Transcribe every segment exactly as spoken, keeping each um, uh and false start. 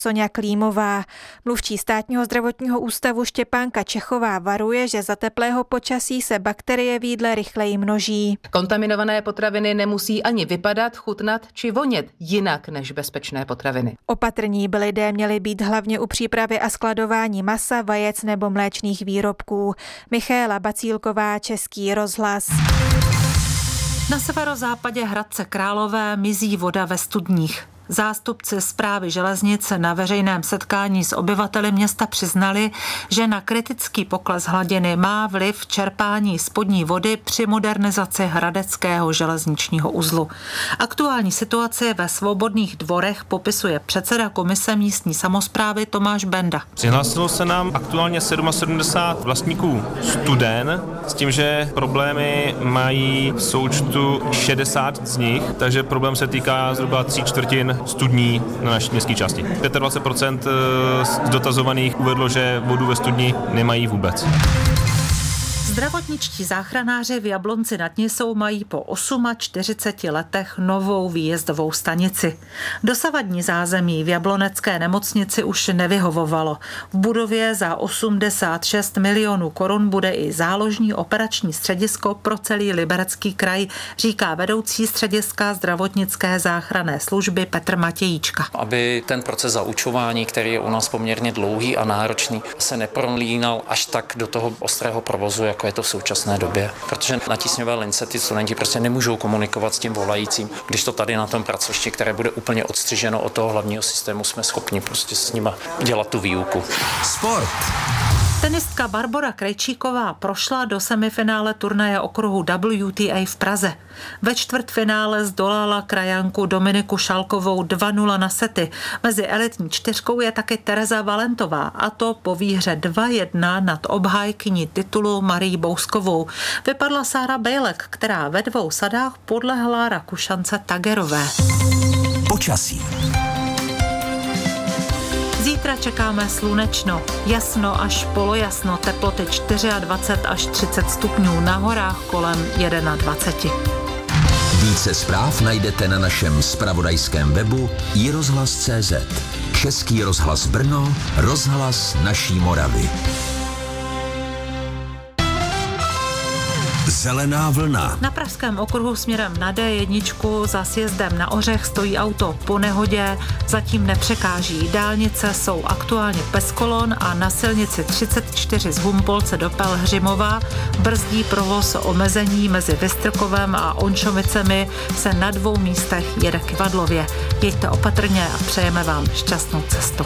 Soňa Klímová. Mluvčí Státního zdravotního ústavu Štěpánka Čechová varuje, že za teplého počasí se bakterie v jídle rychleji množí. Kontaminované potraviny nemusí ani vypadat, chutnat či vonět jinak než bezpečné potraviny. Opatrní by lidé měli být hlavně u přípravy a skladování masa, vajec nebo mléčných výrobků. Michaela Bacílková, Český rozhlas. Na severozápadě Hradce Králové mizí voda ve studních. Zástupci Správy železnic na veřejném setkání s obyvateli města přiznali, že na kritický pokles hladiny má vliv čerpání spodní vody při modernizaci hradeckého železničního uzlu. Aktuální situaci ve Svobodných dvorech popisuje předseda komise místní samosprávy Tomáš Benda. Přihlásilo se nám aktuálně sedmdesát sedm vlastníků studen s tím, že problémy mají v součtu šedesát z nich, takže problém se týká zhruba tří čtvrtin studní na naší městské části. dvacet pět procent z dotazovaných uvedlo, že vodu ve studni nemají vůbec. Zdravotničtí záchranáři v Jablonci nad Nisou mají po čtyřiceti osmi letech novou výjezdovou stanici. Dosavadní zázemí v jablonecké nemocnici už nevyhovovalo. V budově za osmdesát šest milionů korun bude i záložní operační středisko pro celý Liberecký kraj, říká vedoucí střediska zdravotnické záchranné služby Petr Matějíčka. Aby ten proces zaučování, který je u nás poměrně dlouhý a náročný, se neprolínal až tak do toho ostrého provozu, jako je to v současné době. Protože na tísňové lince ty studenti prostě nemůžou komunikovat s tím volajícím, když to tady na tom pracovišti, které bude úplně odstřiženo od toho hlavního systému, jsme schopni prostě s nima dělat tu výuku. Sport. Tenistka Barbora Krejčíková prošla do semifinále turnaje okruhu W T A v Praze. Ve čtvrtfinále zdolala krajanku Dominiku Šalkovou dva nula na sety. Mezi elitní čtyřkou je taky Tereza Valentová, a to po výhře dva jedna nad obhájkyní titulu Marii Bouskovou. Vypadla Sára Bejlek, která ve dvou sadách podlehla Rakušance Tagerové. Počasí. Zítra čekáme slunečno, jasno až polojasno, teploty dvacet čtyři až třicet stupňů, na horách kolem dvacet jedna. Více zpráv najdete na našem zpravodajském webu i rozhlas tečka cé zet. Český rozhlas Brno, rozhlas naší Moravy. Zelená vlna. Na pražském okruhu směrem na D jedna za sjezdem na Ořech stojí auto po nehodě, zatím nepřekáží. Dálnice jsou aktuálně bez kolon a na silnici třicet čtyři z Humpolce do Pelhřimova brzdí provoz omezení mezi Vystrkovem a Ončovicemi, se na dvou místech jede Kivadlově. Jeďte opatrně a přejeme vám šťastnou cestu.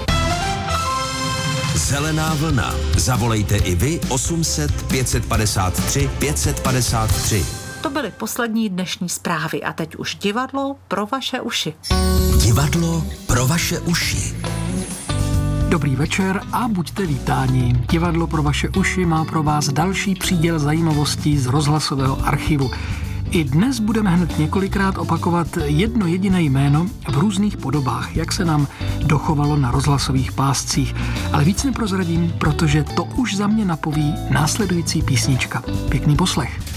Zelená vlna. Zavolejte i vy osm set pět padesát tři pět padesát tři. To byly poslední dnešní zprávy a teď už divadlo pro vaše uši. Divadlo pro vaše uši. Dobrý večer a buďte vítáni. Divadlo pro vaše uši má pro vás další příděl zajímavostí z rozhlasového archivu. I dnes budeme hned několikrát opakovat jedno jediné jméno v různých podobách, jak se nám dochovalo na rozhlasových páscích. Ale víc neprozradím, protože to už za mě napoví následující písnička. Pěkný poslech.